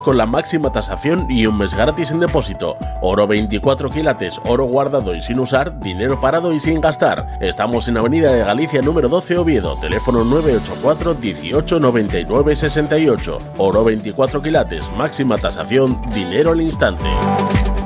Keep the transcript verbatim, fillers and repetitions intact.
con la máxima tasación y un mes gratis en depósito. Oro veinticuatro quilates, oro guardado y sin usar, dinero parado y sin gastar. Estamos en Avenida de Galicia número doce, Oviedo, teléfono nueve ocho cuatro, dieciocho, noventa y nueve, sesenta y ocho. Oro veinticuatro quilates, máxima tasación, dinero al instante.